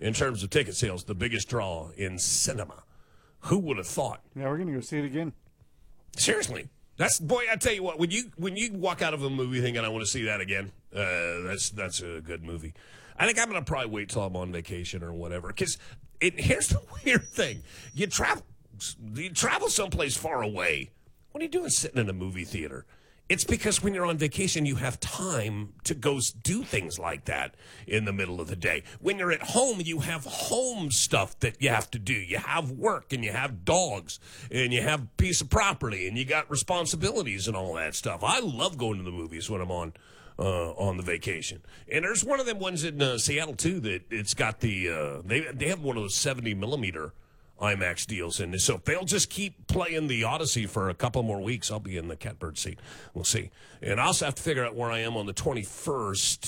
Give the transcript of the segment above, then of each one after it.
in terms of ticket sales, the biggest draw in cinema. Who would have thought? Yeah, we're going to go see it again. Seriously. Boy, I tell you what, when you walk out of a movie thinking I want to see that again, that's a good movie. I think I'm going to probably wait till I'm on vacation or whatever. Because here's the weird thing. You travel someplace far away. What are you doing sitting in a movie theater? It's because when you're on vacation, you have time to go do things like that in the middle of the day. When you're at home, you have home stuff that you have to do. You have work, and you have dogs, and you have a piece of property, and you got responsibilities and all that stuff. I love going to the movies when I'm on the vacation. And there's one of them ones in Seattle, too, that it's got the they have one of those 70-millimeter IMAX deals in this. So if they'll just keep playing the Odyssey for a couple more weeks, I'll be in the catbird seat. We'll see. And I also have to figure out where I am on the 21st,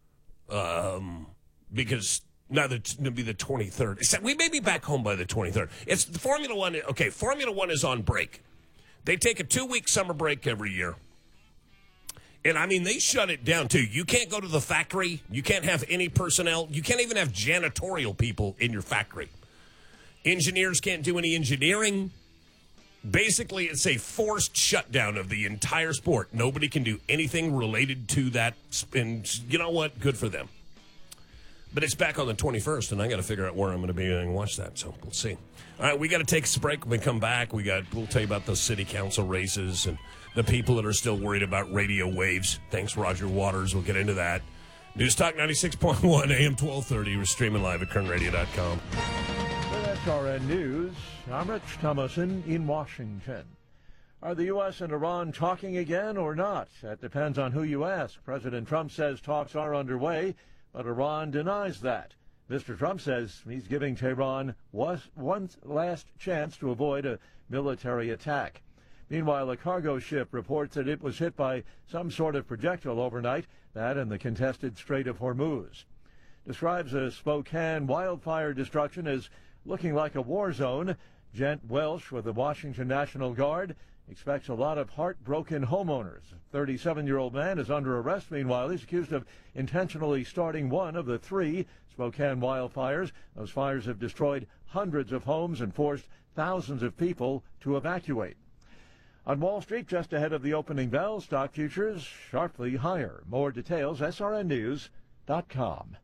because now it'll be the 23rd. So we may be back home by the 23rd. It's the Formula One. Okay, Formula One is on break. They take a 2-week summer break every year. And, I mean, they shut it down, too. You can't go to the factory. You can't have any personnel. You can't even have janitorial people in your factory. Engineers can't do any engineering. Basically, it's a forced shutdown of the entire sport. Nobody can do anything related to that. And you know what? Good for them. But it's back on the 21st, and I got to figure out where I'm going to be and watch that. So we'll see. All right, we got to take a break. When we come back, we'll tell you about the city council races and the people that are still worried about radio waves. Thanks, Roger Waters. We'll get into that. News Talk 96.1 AM 1230. We're streaming live at kernradio.com. SRN News, I'm Rich Thomason in Washington. Are the U.S. and Iran talking again or not? That depends on who you ask. President Trump says talks are underway, but Iran denies that. Mr. Trump says he's giving Tehran one last chance to avoid a military attack. Meanwhile, a cargo ship reports that it was hit by some sort of projectile overnight, that in the contested Strait of Hormuz. Describes a Spokane wildfire destruction as looking like a war zone. Gent Welsh with the Washington National Guard expects a lot of heartbroken homeowners. A 37-year-old man is under arrest. Meanwhile, he's accused of intentionally starting one of the 3 Spokane wildfires. Those fires have destroyed hundreds of homes and forced thousands of people to evacuate. On Wall Street, just ahead of the opening bell, stock futures sharply higher. More details, srnnews.com.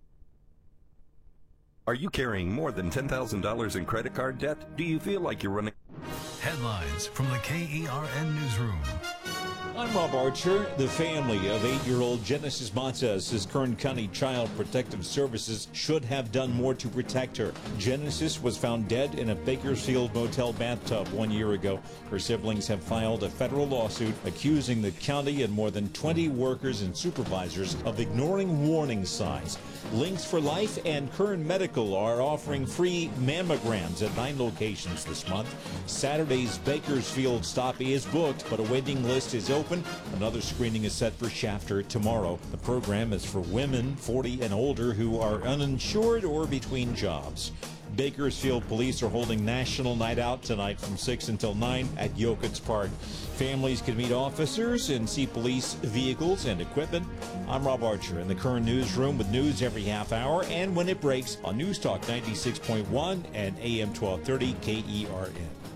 Are you carrying more than $10,000 in credit card debt? Do you feel like you're running? Headlines from the KERN Newsroom. I'm Rob Archer. The family of 8-year-old Genesis Mata says Kern County Child Protective Services should have done more to protect her. Genesis was found dead in a Bakersfield motel bathtub 1 year ago. Her siblings have filed a federal lawsuit accusing the county and more than 20 workers and supervisors of ignoring warning signs. Links for Life and Kern Medical are offering free mammograms at 9 locations this month. Saturday's Bakersfield stop is booked, but a waiting list is open. Another screening is set for Shafter tomorrow. The program is for women 40 and older who are uninsured or between jobs. Bakersfield police are holding National Night Out tonight from 6 until 9 at Yokitz Park. Families can meet officers and see police vehicles and equipment. I'm Rob Archer in the Kern Newsroom with news every half hour and when it breaks on News Talk 96.1 and AM 1230 KERN.